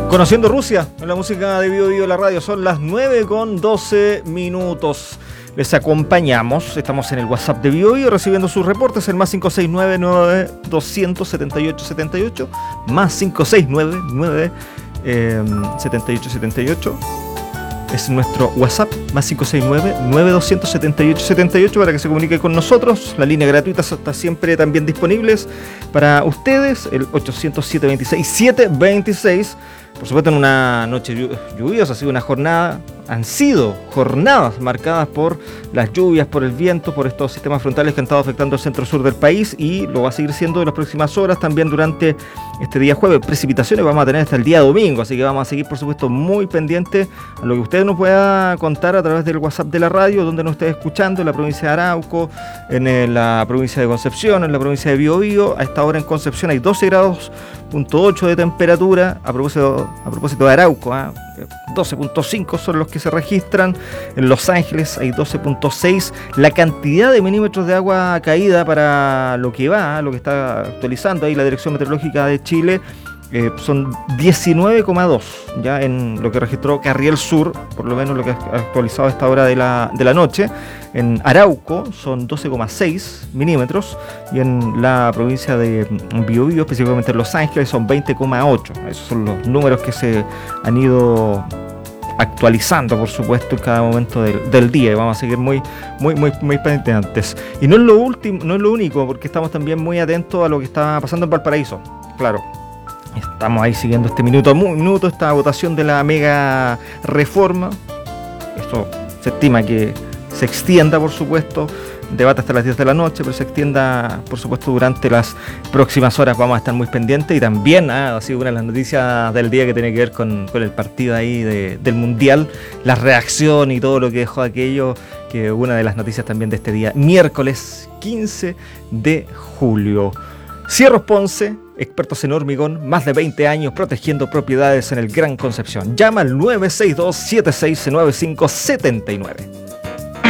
Conociendo Rusia, en la música de Bio Bio la radio, son las 9:12. Les acompañamos, estamos en el WhatsApp de Bio Bio recibiendo sus reportes, el más 569-9200-7878, más 569-97878. Es nuestro WhatsApp, más 569-9200-7878, para que se comunique con nosotros. La línea gratuita está siempre también disponible para ustedes, el 800-726-726. Por supuesto, en una noche lluviosa, han sido jornadas marcadas por las lluvias, por el viento, por estos sistemas frontales que han estado afectando el centro-sur del país, y lo va a seguir siendo en las próximas horas, también durante este día jueves. Precipitaciones vamos a tener hasta el día domingo, así que vamos a seguir, por supuesto, muy pendientes a lo que usted nos pueda contar a través del WhatsApp de la radio, donde nos esté escuchando, en la provincia de Arauco, en la provincia de Concepción, en la provincia de Bio Bio. A esta hora en Concepción hay 12 grados, 0.8 de temperatura. A propósito de Arauco, 12.5 son los que se registran. En Los Ángeles hay 12.6. La cantidad de milímetros de agua caída para lo que está actualizando ahí la Dirección Meteorológica de Chile, son 19,2 ya en lo que registró Carriel Sur, por lo menos lo que ha actualizado a esta hora de la noche. En Arauco son 12,6 milímetros, y en la provincia de Bio Bio, específicamente en Los Ángeles, son 20,8. Esos son los números que se han ido actualizando, por supuesto, en cada momento del día, y vamos a seguir muy pendientes. Y no es lo único, porque estamos también muy atentos a lo que está pasando en Valparaíso. Claro, estamos ahí siguiendo este minuto a minuto esta votación de la mega reforma. Esto se estima que se extienda, por supuesto, debate hasta las 10 de la noche, pero se extienda, por supuesto, durante las próximas horas. Vamos a estar muy pendientes, y también ha sido una de las noticias del día que tiene que ver con el partido ahí del Mundial, la reacción y todo lo que dejó aquello, que una de las noticias también de este día, miércoles 15 de julio. Cierros Ponce, expertos en hormigón, más de 20 años protegiendo propiedades en el Gran Concepción. Llama al 962-769579.